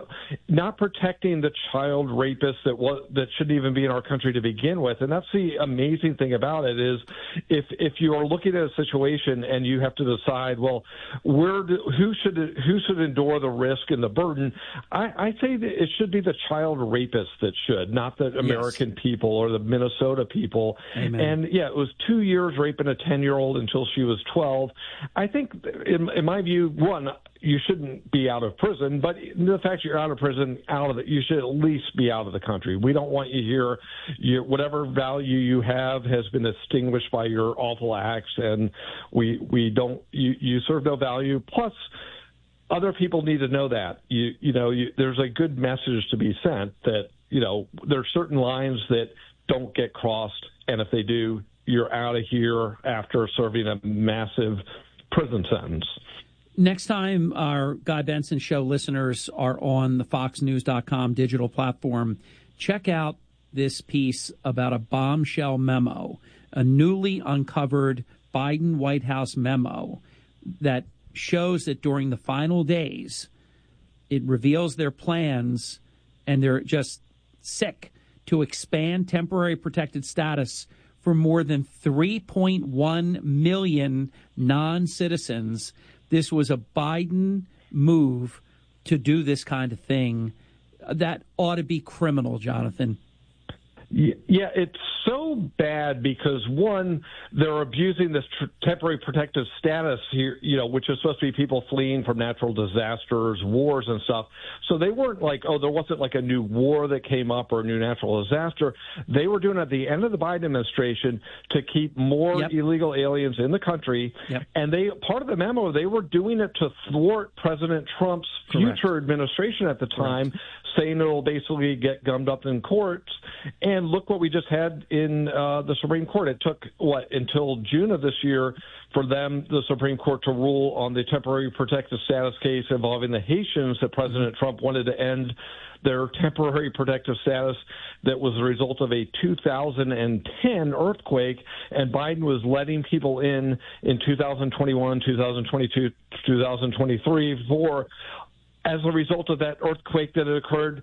Speaker 9: the child rapist that shouldn't even be in our country to begin with. And that's the amazing thing about it, is if you are looking at a situation and you have to decide, well, who should endure the risk and the burden, I say that it should be the child rapist that should, not the American people or the Minnesota people.
Speaker 7: Amen.
Speaker 9: And, it was 2 years raping a 10-year-old until she was 12. I think, in my view, one, you shouldn't be out of prison, but the fact you're out of prison, you should at least be out of the country. We don't want you here. Whatever value you have has been extinguished by your awful acts, and we don't. You serve no value. Plus, other people need to know that. There's a good message to be sent that there are certain lines that don't get crossed, and if they do, you're out of here after serving a massive prison sentence.
Speaker 7: Next time our Guy Benson Show listeners are on the FoxNews.com digital platform, check out this piece about a bombshell memo, a newly uncovered Biden White House memo that shows that during the final days, it reveals their plans, and they're just sick to expand temporary protected status for more than 3.1 million non-citizens. This was a Biden move to do this kind of thing. That ought to be criminal, Jonathan.
Speaker 9: Yeah, it's so bad because, one, they're abusing this temporary protective status here, which is supposed to be people fleeing from natural disasters, wars and stuff. So they weren't like, there wasn't like a new war that came up or a new natural disaster. They were doing it at the end of the Biden administration to keep more illegal aliens in the country. And part of the memo, they were doing it to thwart President Trump's future administration at the time, saying it'll basically get gummed up in courts. And And look what we just had in the Supreme Court. It took, until June of this year for the Supreme Court, to rule on the temporary protective status case involving the Haitians that President Trump wanted to end their temporary protective status that was the result of a 2010 earthquake, and Biden was letting people in 2021, 2022, 2023 as a result of that earthquake that had occurred,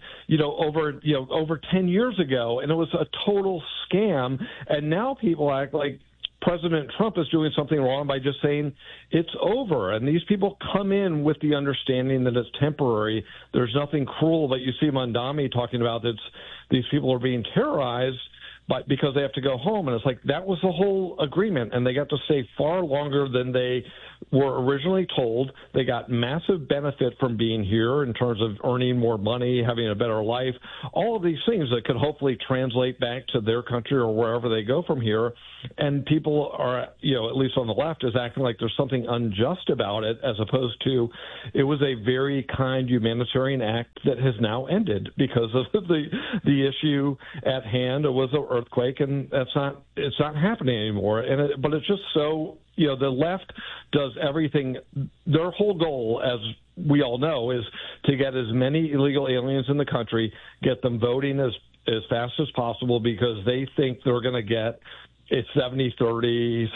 Speaker 9: over 10 years ago. And it was a total scam. And now people act like President Trump is doing something wrong by just saying it's over. And these people come in with the understanding that it's temporary. There's nothing cruel that you see Mondami talking about. These people are being terrorized because they have to go home. And it's like, that was the whole agreement. And they got to stay far longer than they were originally told. They got massive benefit from being here in terms of earning more money, having a better life, all of these things that could hopefully translate back to their country or wherever they go from here. And people are, at least on the left, is acting like there's something unjust about it, as opposed to it was a very kind humanitarian act that has now ended because of the issue at hand. It was an earthquake, and it's not happening anymore. But it's just so, the left does everything. Their whole goal, as we all know, is to get as many illegal aliens in the country, get them voting as fast as possible, because they think they're going to get a 70-30,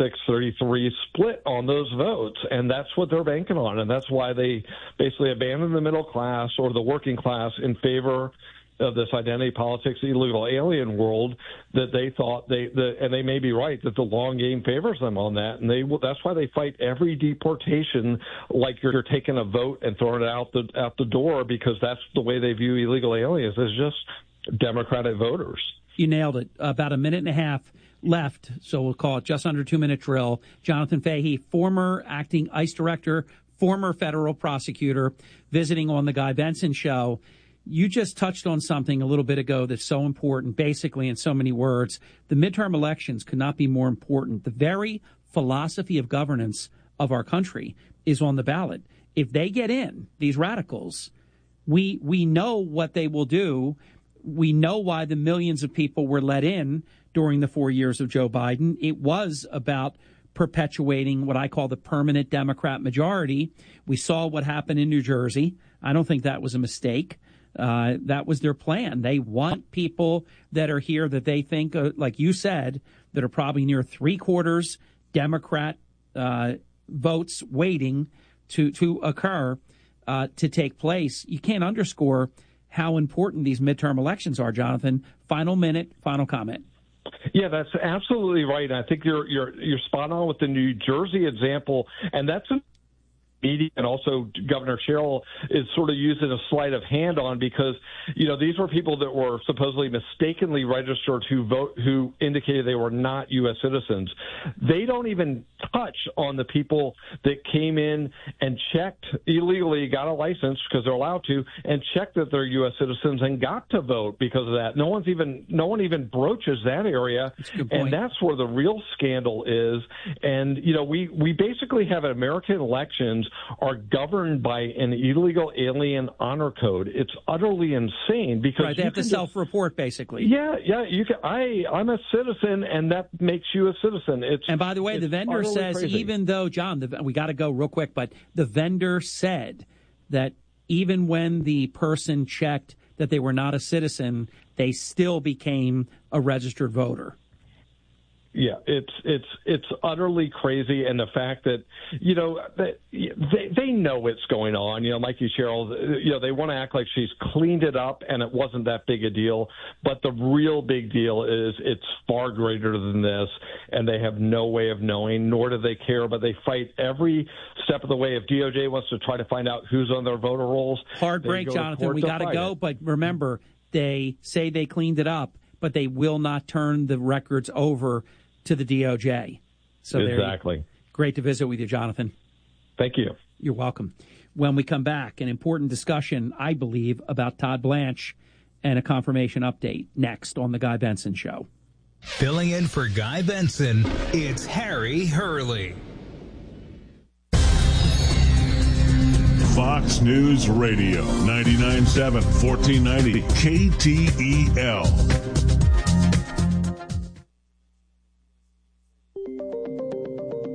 Speaker 9: 66-33 split on those votes. And that's what they're banking on. And that's why they basically abandon the middle class or the working class in favor of this identity politics, illegal alien world that they thought and they may be right, that the long game favors them on that. And that's why they fight every deportation like you're taking a vote and throwing it out the door, because that's the way they view illegal aliens, as just Democratic voters.
Speaker 7: You nailed it. About a minute and a half left, so we'll call it just under 2-minute drill. Jonathan Fahey, former acting ICE director, former federal prosecutor, visiting on the Guy Benson Show. You just touched on something a little bit ago that's so important, basically in so many words. The midterm elections could not be more important. The very philosophy of governance of our country is on the ballot. If they get in, these radicals, we know what they will do. We know why the millions of people were let in during the 4 years of Joe Biden. It was about perpetuating what I call the permanent Democrat majority. We saw what happened in New Jersey. I don't think that was a mistake. That was their plan. They want people that are here that they think, like you said, that are probably near 3/4 Democrat votes waiting to occur, to take place. You can't underscore how important these midterm elections are, Jonathan. Final minute, final comment.
Speaker 9: Yeah, that's absolutely right. I think you're spot on with the New Jersey example, and that's media, and also Governor Sherrill is sort of using a sleight of hand on, because these were people that were supposedly mistakenly registered who indicated they were not U.S. citizens. They don't even touch on the people that came in and checked illegally, got a license because they're allowed to, and checked that they're U.S. citizens and got to vote because of that. No one even broaches that area, and that's where the real scandal is. And we basically have American elections are governed by an illegal alien honor code. It's utterly insane, because
Speaker 7: they have to self-report, basically.
Speaker 9: Yeah. You can. I'm a citizen, and that makes you a citizen.
Speaker 7: And by the way, the vendor says,
Speaker 9: crazy.
Speaker 7: Even though, John, we got to go real quick, but the vendor said that even when the person checked that they were not a citizen, they still became a registered voter.
Speaker 9: Yeah, it's utterly crazy, and the fact that they know what's going on. Mikey Sherrill, they want to act like she's cleaned it up and it wasn't that big a deal, but the real big deal is it's far greater than this, and they have no way of knowing, nor do they care. But they fight every step of the way. If DOJ wants to try to find out who's on their voter rolls,
Speaker 7: hard break, Jonathan. We got to go, but remember, they say they cleaned it up, but they will not turn the records over to the DOJ. So
Speaker 9: exactly.
Speaker 7: Great to visit with you, Jonathan.
Speaker 9: Thank you.
Speaker 7: You're welcome. When we come back, an important discussion, I believe, about Todd Blanche and a confirmation update next on The Guy Benson Show.
Speaker 6: Filling in for Guy Benson, it's Harry Hurley.
Speaker 5: Fox News Radio, 99.7, 1490 KTEL.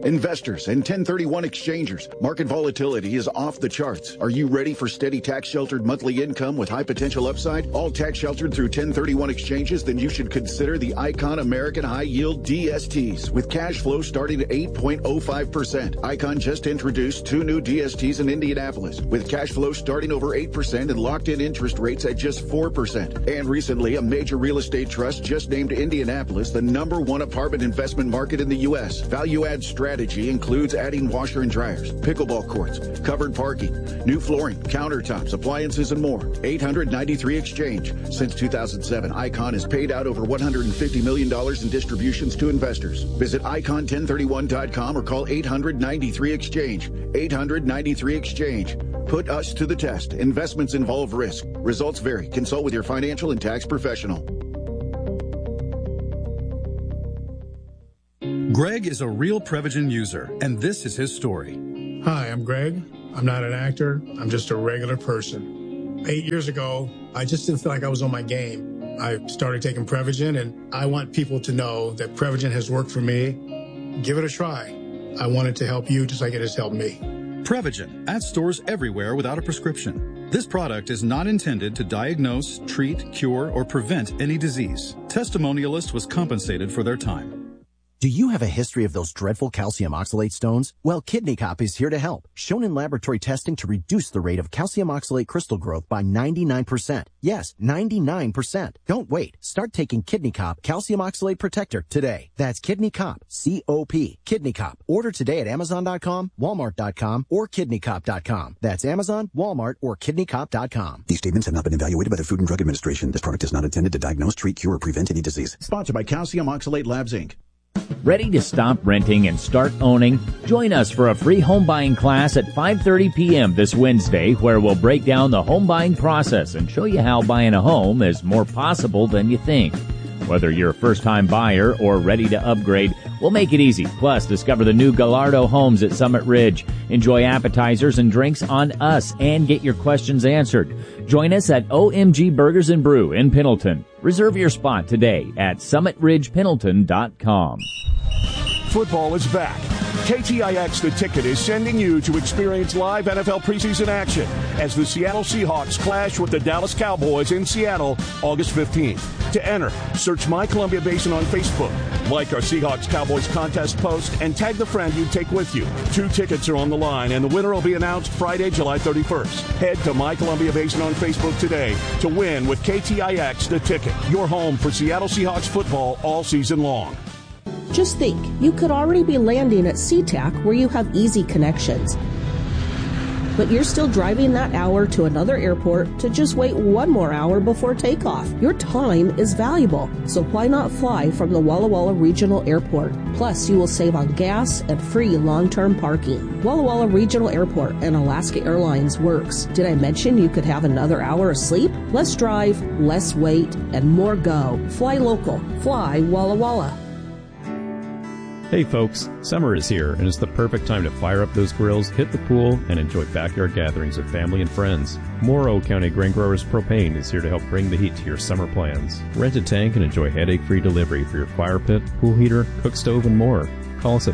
Speaker 10: Investors and 1031 exchangers, market volatility is off the charts. Are you ready for steady tax-sheltered monthly income with high potential upside? All tax-sheltered through 1031 exchanges? Then you should consider the Icon American High Yield DSTs with cash flow starting at 8.05%. Icon just introduced 2 new DSTs in Indianapolis with cash flow starting over 8% and locked-in interest rates at just 4%. And recently, a major real estate trust just named Indianapolis the #1 apartment investment market in the U.S. Value-add strategy includes adding washer and dryers, pickleball courts, covered parking, new flooring, countertops, appliances, and more. 893 Exchange. Since 2007, Icon has paid out over $150 million in distributions to investors. Visit icon1031.com or call 893-EXCHANGE. 893-EXCHANGE. Put us to the test. Investments involve risk. Results vary. Consult with your financial and tax professional.
Speaker 11: Greg is a real Prevagen user, and this is his story.
Speaker 12: Hi, I'm Greg. I'm not an actor. I'm just a regular person. 8 years ago, I just didn't feel like I was on my game. I started taking Prevagen, and I want people to know that Prevagen has worked for me. Give it a try. I want it to help you just like it has helped me.
Speaker 11: Prevagen, at stores everywhere without a prescription. This product is not intended to diagnose, treat, cure, or prevent any disease. Testimonialist was compensated for their time.
Speaker 13: Do you have a history of those dreadful calcium oxalate stones? Well, Kidney Cop is here to help. Shown in laboratory testing to reduce the rate of calcium oxalate crystal growth by 99%. Yes, 99%. Don't wait. Start taking Kidney Cop Calcium Oxalate Protector today. That's Kidney Cop, C-O-P, Kidney Cop. Order today at Amazon.com, Walmart.com, or KidneyCop.com. That's Amazon, Walmart, or KidneyCop.com.
Speaker 3: These statements have not been evaluated by the Food and Drug Administration. This product is not intended to diagnose, treat, cure, or prevent any disease.
Speaker 10: Sponsored by Calcium Oxalate Labs, Inc.
Speaker 14: Ready to stop renting and start owning? Join us for a free home buying class at 5:30 p.m. this Wednesday, where we'll break down the home buying process and show you how buying a home is more possible than you think. Whether you're a first-time buyer or ready to upgrade, we'll make it easy. Plus, discover the new Gallardo Homes at Summit Ridge. Enjoy appetizers and drinks on us and get your questions answered. Join us at OMG Burgers and Brew in Pendleton. Reserve your spot today at summitridgependleton.com.
Speaker 15: Football is back. KTIX The Ticket is sending you to experience live NFL preseason action as the Seattle Seahawks clash with the Dallas Cowboys in Seattle August 15th. To enter, search My Columbia Basin on Facebook, like our Seahawks Cowboys contest post, and tag the friend you take with you. 2 tickets are on the line, and the winner will be announced Friday, July 31st. Head to My Columbia Basin on Facebook today to win with KTIX The Ticket, your home for Seattle Seahawks football all season long.
Speaker 16: Just think, you could already be landing at SeaTac where you have easy connections. But you're still driving that hour to another airport to just wait 1 more hour before takeoff. Your time is valuable, so why not fly from the Walla Walla Regional Airport? Plus, you will save on gas and free long-term parking. Walla Walla Regional Airport and Alaska Airlines works. Did I mention you could have another hour of sleep? Less drive, less wait, and more go. Fly local. Fly Walla Walla.
Speaker 17: Hey folks, summer is here and it's the perfect time to fire up those grills, hit the pool, and enjoy backyard gatherings with family and friends. Morrow County Grain Growers Propane is here to help bring the heat to your summer plans. Rent a tank and enjoy headache-free delivery for your fire pit, pool heater, cook stove, and more. Call us at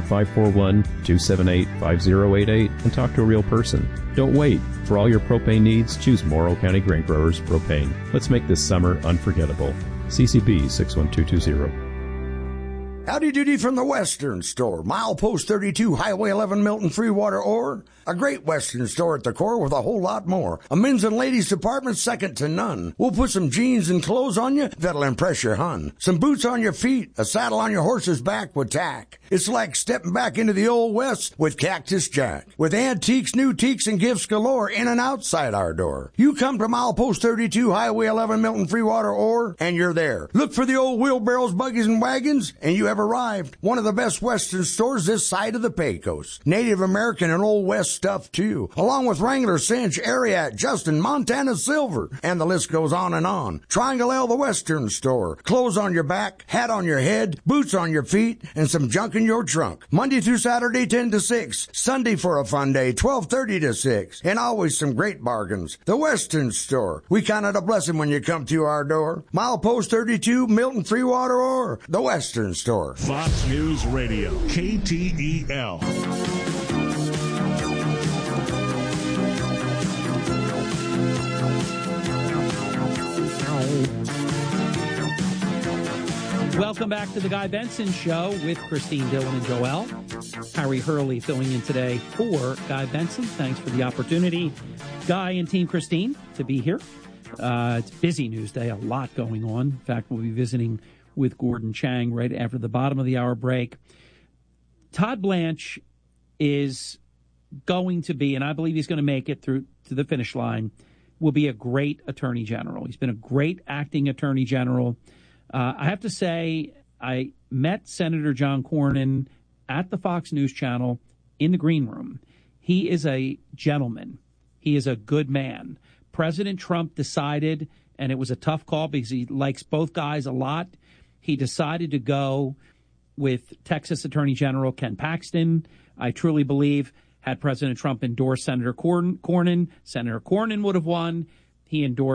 Speaker 17: 541-278-5088 and talk to a real person. Don't wait. For all your propane needs, choose Morrow County Grain Growers Propane. Let's make this summer unforgettable. CCB 61220.
Speaker 29: Howdy doody from the Western Store. Milepost 32, Highway 11, Milton, Freewater, Ore. A great Western store at the core with a whole lot more. A men's and ladies department second to none. We'll put some jeans and clothes on you that'll impress your hun. Some boots on your feet, a saddle on your horse's back with tack. It's like stepping back into the Old West with Cactus Jack. With antiques, new teaks, and gifts galore in and outside our door. You come to Milepost 32, Highway 11, Milton, Freewater, Ore, and you're there. Look for the old wheelbarrows, buggies, and wagons, and you have arrived. One of the best Western stores this side of the Pecos. Native American and Old West stuff, too. Along with Wrangler, Cinch, Ariat, Justin, Montana Silver, and the list goes on and on. Triangle L, the Western Store. Clothes on your back, hat on your head, boots on your feet, and some junk in your trunk. Monday through Saturday, 10 to 6. Sunday for a fun day, 12:30 to 6. And always some great bargains. The Western Store. We count it a blessing when you come to our door. Milepost 32, Milton, Freewater, or the Western Store.
Speaker 10: Store.
Speaker 5: Fox News Radio, KTEL.
Speaker 7: Welcome back to the Guy Benson Show with Christine Dillon and Joel. Harry Hurley filling in today for Guy Benson. Thanks for the opportunity, Guy and Team Christine, to be here. It's a busy news day, a lot going on. In fact, we'll be visiting with Gordon Chang right after the bottom of the hour break. Todd Blanche is going to be, and I believe he's going to make it through to the finish line, will be a great attorney general. He's been a great acting attorney general. I have to say, I met Senator John Cornyn at the Fox News Channel in the green room. He is a gentleman. He is a good man. President Trump decided, and it was a tough call because he likes both guys a lot, he decided to go with Texas Attorney General Ken Paxton. I truly believe had President Trump endorsed Senator Cornyn, Senator Cornyn would have won. He endorsed